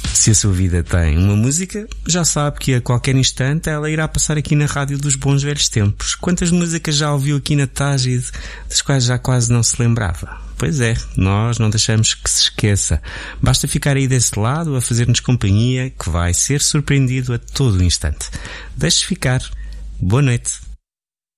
Se a sua vida tem uma música, já sabe que a qualquer instante ela irá passar aqui na rádio dos bons velhos tempos. Quantas músicas já ouviu aqui na Tágide, das quais já quase não se lembrava? Pois é, nós não deixamos que se esqueça. Basta ficar aí desse lado a fazer-nos companhia, que vai ser surpreendido a todo instante. Deixe ficar. Boa noite.